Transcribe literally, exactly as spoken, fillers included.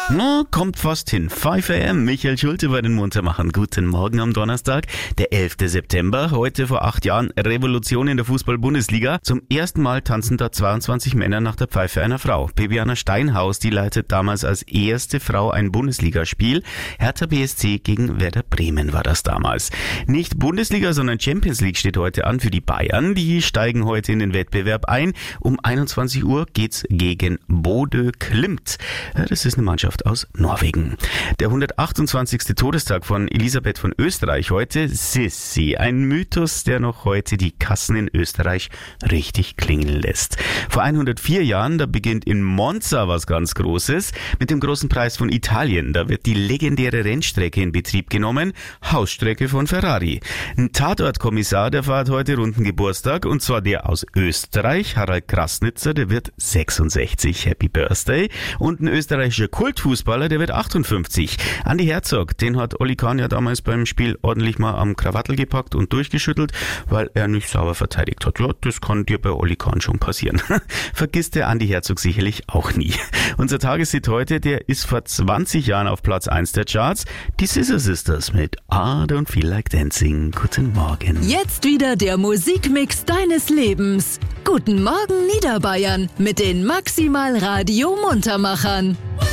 No, kommt fast hin. fünf a m. Michael Schulte bei den Muntermachern. Guten Morgen am Donnerstag, der elfter September. Heute vor acht Jahren Revolution in der Fußball-Bundesliga. Zum ersten Mal tanzen da zweiundzwanzig Männer nach der Pfeife einer Frau. Bibiana Steinhaus, die leitet damals als erste Frau ein Bundesligaspiel. Hertha B S C gegen Werder Bremen war das damals. Nicht Bundesliga, sondern Champions League steht heute an für die Bayern. Die steigen heute in den Wettbewerb ein. Um einundzwanzig Uhr geht's gegen Bodø Glimt. Das ist eine Mannschaft aus Norwegen. Der hundertachtundzwanzigste Todestag von Elisabeth von Österreich heute. Sissi, ein Mythos, der noch heute die Kassen in Österreich richtig klingeln lässt. Vor hundertvier Jahren, da beginnt in Monza was ganz Großes. Mit dem großen Preis von Italien, da wird die legendäre Rennstrecke in Betrieb genommen. Hausstrecke von Ferrari. Ein Tatortkommissar, der feiert heute runden Geburtstag, und zwar der aus Österreich, Harald Krasnitzer, der wird sechsundsechzig. Happy Birthday. Und ein österreichischer Kultfußballer, der wird achtundfünfzig. Andi Herzog, den hat Oli Kahn ja damals beim Spiel ordentlich mal am Krawattel gepackt und durchgeschüttelt, weil er nicht sauber verteidigt hat. Ja, das kann dir bei Oli Kahn schon passieren. Vergisst der Andi Herzog sicherlich auch nie. Unser Tageshit heute, der ist vor zwanzig Jahren auf Platz eins der Charts. Die Scissor Sisters mit I Don't Feel Like Dancing. Guten Morgen. Jetzt wieder der Musikmix deines Lebens. Guten Morgen Niederbayern mit den Maximal Radio Muntermachern.